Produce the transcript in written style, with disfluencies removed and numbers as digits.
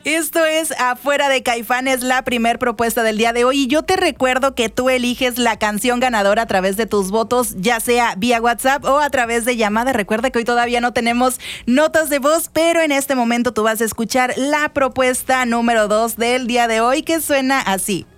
Esto es Afuera de Caifanes, la primer propuesta del día de hoy. Y yo te recuerdo que tú eliges la canción ganadora a través de tus votos, ya sea vía WhatsApp o a través de llamada. Recuerda que hoy todavía no tenemos notas de voz, pero en este momento tú vas a escuchar la propuesta número 2 del día de hoy, que suena así.